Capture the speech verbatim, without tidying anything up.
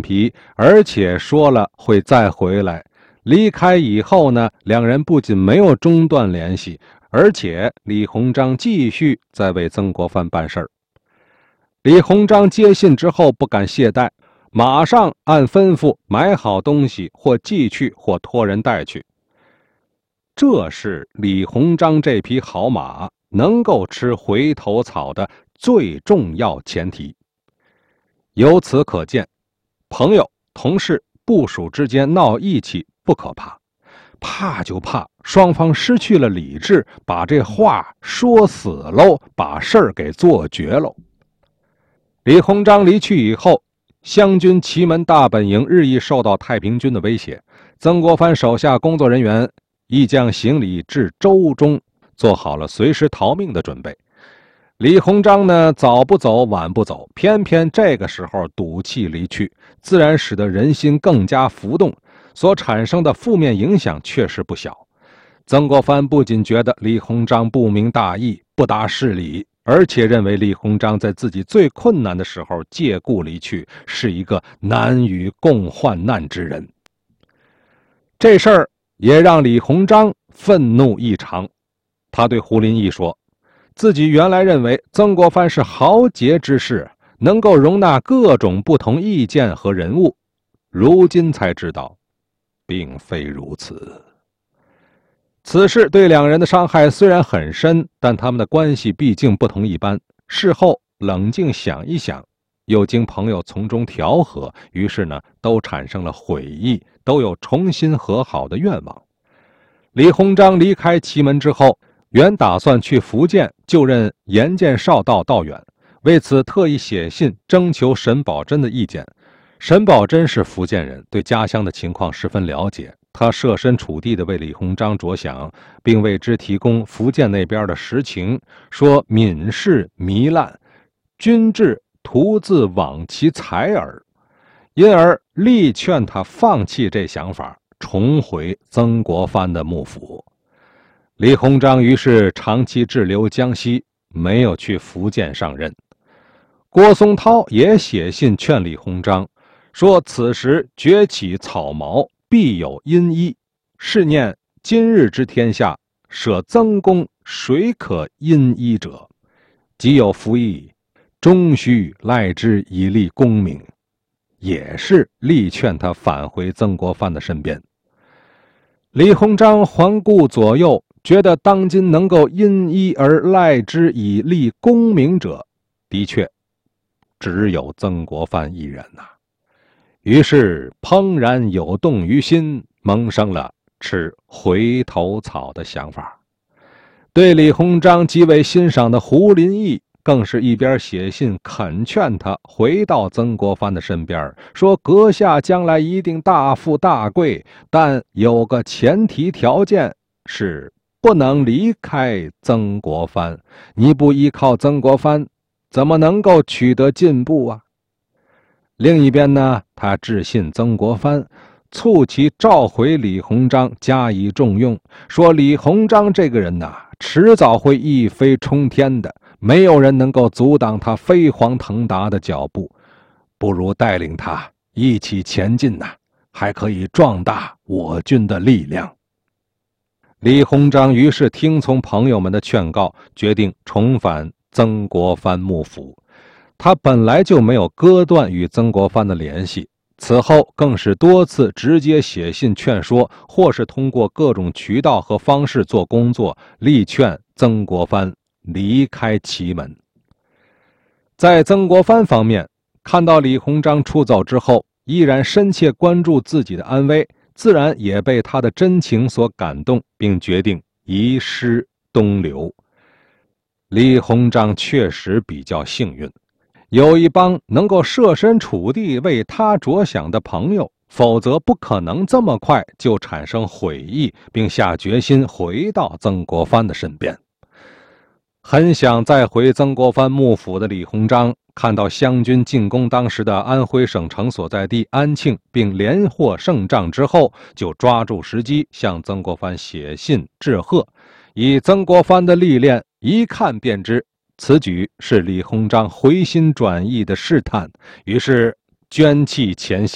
皮，而且说了会再回来。离开以后呢，两人不仅没有中断联系，而且李鸿章继续在为曾国藩办事儿。李鸿章接信之后不敢懈怠，马上按吩咐买好东西，或寄去，或托人带去。这是李鸿章这匹好马能够吃回头草的最重要前提。由此可见，朋友、同事、部属之间闹义气不可怕，怕就怕双方失去了理智，把这话说死喽，把事儿给做绝喽。李鸿章离去以后，湘军祁门大本营日益受到太平军的威胁，曾国藩手下工作人员亦将行李至舟中，做好了随时逃命的准备。李鸿章呢，早不走晚不走，偏偏这个时候赌气离去，自然使得人心更加浮动，所产生的负面影响确实不小。曾国藩不仅觉得李鸿章不明大义，不达事理，而且认为李鸿章在自己最困难的时候借故离去，是一个难与共患难之人。这事儿也让李鸿章愤怒异常，他对胡林翼说，自己原来认为曾国藩是豪杰之士，能够容纳各种不同意见和人物，如今才知道并非如此。此事对两人的伤害虽然很深，但他们的关系毕竟不同一般。事后冷静想一想，又经朋友从中调和，于是呢，都产生了悔意，都有重新和好的愿望。李鸿章离开祁门之后，原打算去福建就任盐建少道道远，为此特意写信征求沈葆桢的意见。沈葆桢是福建人，对家乡的情况十分了解，他设身处地地为李鸿章着想，并为之提供福建那边的实情，说闽氏糜烂，军制徒自枉其才耳，因而力劝他放弃这想法，重回曾国藩的幕府。李鸿章于是长期滞留江西，没有去福建上任。郭松涛也写信劝李鸿章，说此时崛起草毛，必有因依，是念今日之天下，舍曾公谁可因依者？即有服役，终须赖之以立功名，也是力劝他返回曾国藩的身边。李鸿章环顾左右，觉得当今能够因依而赖之以立功名者，的确只有曾国藩一人呐、啊。于是怦然有动于心，萌生了吃回头草的想法。对李鸿章极为欣赏的胡林翼，更是一边写信恳劝他回到曾国藩的身边，说阁下将来一定大富大贵，但有个前提条件，是不能离开曾国藩。你不依靠曾国藩，怎么能够取得进步啊？另一边呢，他致信曾国藩，促其召回李鸿章加以重用，说李鸿章这个人呐、啊，迟早会一飞冲天的，没有人能够阻挡他飞黄腾达的脚步，不如带领他一起前进呐、啊，还可以壮大我军的力量。李鸿章于是听从朋友们的劝告，决定重返曾国藩幕府。他本来就没有割断与曾国藩的联系，此后更是多次直接写信劝说，或是通过各种渠道和方式做工作，力劝曾国藩离开祁门。在曾国藩方面，看到李鸿章出走之后，依然深切关注自己的安危，自然也被他的真情所感动，并决定移师东流。李鸿章确实比较幸运，有一帮能够设身处地为他着想的朋友，否则不可能这么快就产生悔意，并下决心回到曾国藩的身边。很想再回曾国藩幕府的李鸿章，看到湘军进攻当时的安徽省城所在地安庆，并连获胜仗之后，就抓住时机向曾国藩写信致贺。以曾国藩的历练，一看便知此举是李鸿章回心转意的试探，于是捐弃前行。